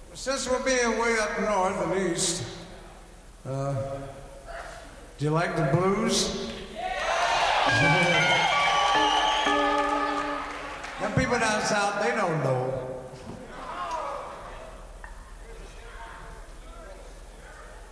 Since we're being way up north and east, do you like the blues? Them people down south, they don't know.